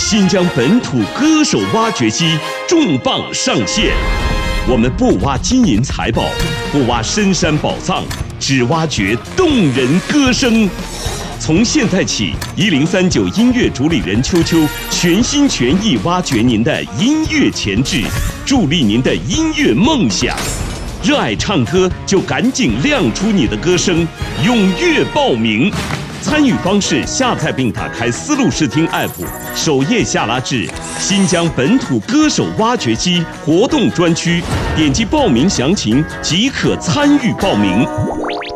新疆本土歌手挖掘机重磅上线。我们不挖金银财宝，不挖深山宝藏，只挖掘动人歌声。从现在起，1039音乐主理人秋秋全心全意挖掘您的音乐潜质，助力您的音乐梦想。热爱唱歌就赶紧亮出你的歌声，踊跃报名。参与方式：下载并打开丝路视听 App， 首页下拉至新疆本土歌手挖掘机活动专区，点击报名详情即可参与报名。